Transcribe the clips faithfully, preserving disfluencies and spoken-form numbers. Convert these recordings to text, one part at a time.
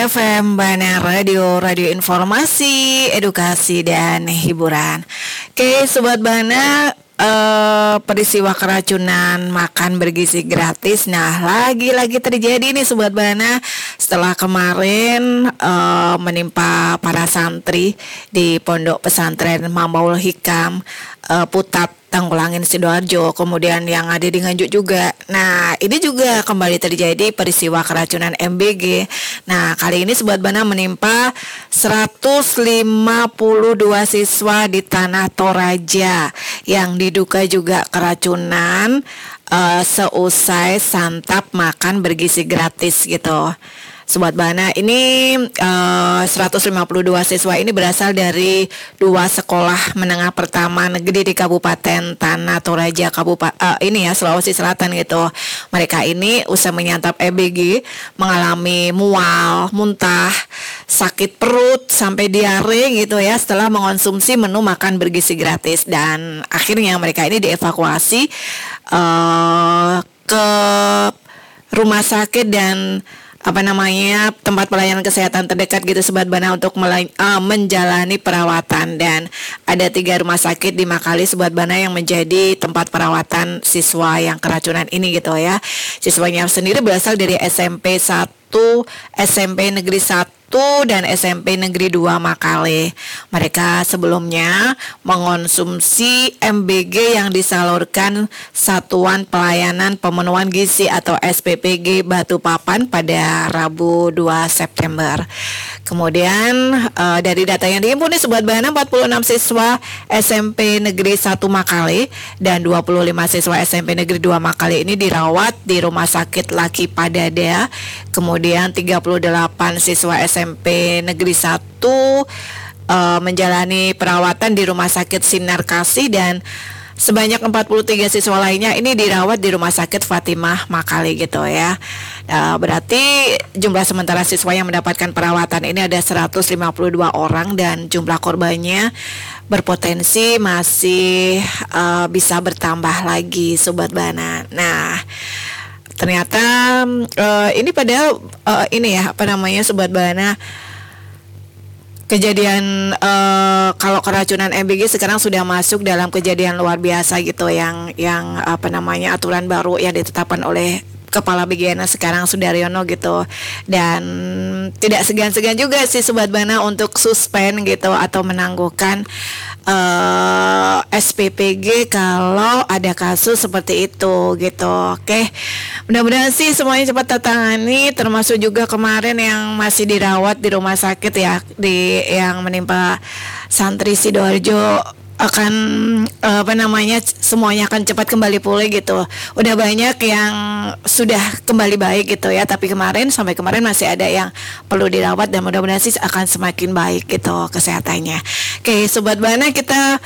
F M Bana Radio, radio informasi, edukasi, dan hiburan. Oke, Sobat Bana, eh, peristiwa keracunan makan bergizi gratis. Nah, lagi-lagi terjadi nih Sobat Bana. Setelah kemarin eh, menimpa para santri di Pondok Pesantren Mambaul Hikam, eh, Putat, Tanggulangin, Sidoarjo, kemudian yang ada di Nganjuk juga. Nah, ini juga kembali terjadi peristiwa keracunan M B G. Nah, kali ini Sobat Bana menimpa seratus lima puluh dua siswa di Tanah Toraja yang diduga juga keracunan uh, seusai santap makan bergizi gratis gitu. Sobat Bana, ini uh, seratus lima puluh dua siswa ini berasal dari dua sekolah menengah pertama negeri di Kabupaten Tanah Toraja, Kabupaten uh, ini ya Sulawesi Selatan gitu. Mereka ini usai menyantap M B G mengalami mual, muntah, sakit perut sampai diare gitu ya setelah mengonsumsi menu makan bergizi gratis, dan akhirnya mereka ini dievakuasi uh, ke rumah sakit dan apa namanya tempat pelayanan kesehatan terdekat gitu Sobat Bana untuk melay- uh, menjalani perawatan. Dan ada tiga rumah sakit di Makali Sobat Bana yang menjadi tempat perawatan siswa yang keracunan ini gitu ya. Siswanya sendiri berasal dari S M P satu, S M P Negeri satu dan S M P Negeri dua Makale. Mereka sebelumnya mengonsumsi M B G yang disalurkan Satuan Pelayanan Pemenuhan Gizi atau S P P G Balikpapan pada Rabu dua September. Kemudian uh, dari data yang dihimpun nih Sobat Bana, empat puluh enam siswa S M P Negeri satu Makale dan dua puluh lima siswa S M P Negeri dua Makale ini dirawat di Rumah Sakit Laki Padada. Kemudian tiga puluh delapan siswa S M P Negeri satu uh, menjalani perawatan di Rumah Sakit Sinar Kasih, dan sebanyak empat puluh tiga siswa lainnya ini dirawat di Rumah Sakit Fatimah Makale gitu ya. Uh, berarti jumlah sementara siswa yang mendapatkan perawatan ini ada seratus lima puluh dua orang, dan jumlah korbannya berpotensi masih uh, bisa bertambah lagi Sobat Bana. Nah, ternyata uh, ini pada uh, ini ya apa namanya Sobat Bana, kejadian uh, kalau keracunan M B G sekarang sudah masuk dalam kejadian luar biasa gitu, yang yang apa namanya aturan baru yang ditetapkan oleh Kepala B G N sekarang Sudaryono gitu, dan tidak segan-segan juga sih Sobat Bana untuk suspend gitu atau menangguhkan uh, S P P G kalau ada kasus seperti itu gitu. Oke, mudah-mudahan sih semuanya cepat tertangani, termasuk juga kemarin yang masih dirawat di rumah sakit ya, di yang menimpa santri Sidoarjo, akan apa namanya semuanya akan cepat kembali pulih gitu. Udah banyak yang sudah kembali baik gitu ya, tapi kemarin sampai kemarin masih ada yang perlu dirawat, dan mudah-mudahan sih akan semakin baik gitu kesehatannya. Oke Sobat Bana, kita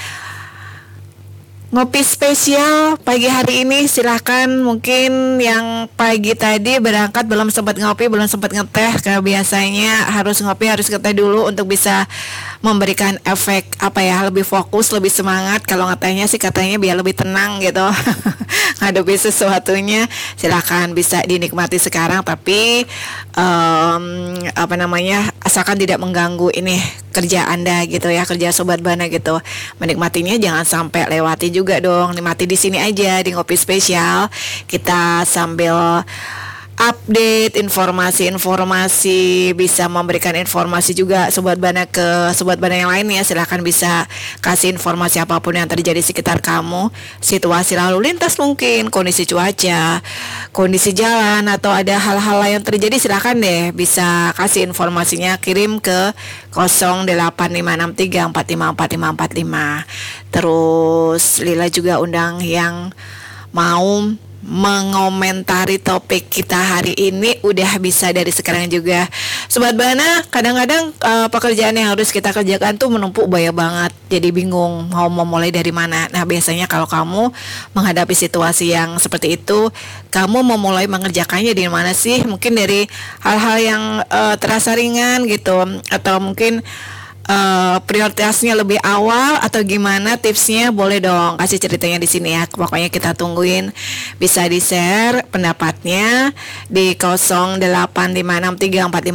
ngopi spesial pagi hari ini. Silahkan, mungkin yang pagi tadi berangkat belum sempat ngopi, belum sempat ngeteh, kayak biasanya harus ngopi, harus ngeteh dulu untuk bisa memberikan efek apa ya, lebih fokus, lebih semangat. Kalau ngetehnya sih katanya biar lebih tenang gitu ngadepi sesuatunya. Silahkan bisa dinikmati sekarang, tapi um, apa namanya asalkan tidak mengganggu ini kerja Anda gitu ya, kerja Sobat Bana gitu. Menikmatinya jangan sampai lewati juga dong. Nikmati di sini aja di ngopi spesial. Kita sambil update informasi-informasi, bisa memberikan informasi juga Sobat Bana ke Sobat Bana yang lain ya. Silahkan bisa kasih informasi apapun yang terjadi di sekitar kamu, situasi lalu lintas mungkin, kondisi cuaca, kondisi jalan, atau ada hal-hal lain yang terjadi. Silahkan deh bisa kasih informasinya, kirim ke nol delapan lima enam tiga empat lima empat lima empat lima. Terus Lila juga undang yang mau mengomentari topik kita hari ini udah bisa dari sekarang juga Sobat Bana. Kadang-kadang uh, pekerjaan yang harus kita kerjakan tuh menumpuk banyak banget, jadi bingung mau memulai dari mana. Nah biasanya kalau kamu menghadapi situasi yang seperti itu, kamu memulai mengerjakannya di mana sih? Mungkin dari hal-hal yang uh, terasa ringan gitu, atau mungkin Uh, prioritasnya lebih awal, atau gimana tipsnya? Boleh dong kasih ceritanya di sini ya. Pokoknya kita tungguin. Bisa di share pendapatnya di nol delapan lima enam tiga empat lima